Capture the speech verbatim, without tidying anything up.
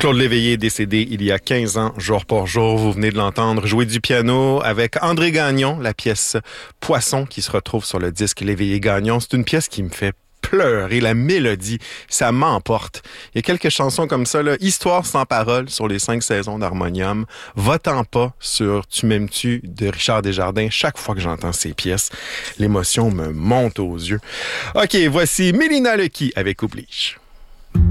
Claude Léveillé est décédé il y a quinze ans, jour pour jour. Vous venez de l'entendre jouer du piano avec André Gagnon, la pièce Poisson qui se retrouve sur le disque Léveillé Gagnon. C'est une pièce qui me fait pleurer. La mélodie, ça m'emporte. Il y a quelques chansons comme ça, là. Histoire sans parole sur les cinq saisons d'Harmonium. Va-t'en pas sur Tu m'aimes-tu de Richard Desjardins. Chaque fois que j'entends ces pièces, l'émotion me monte aux yeux. OK, voici Mélina Lecky avec Oblige.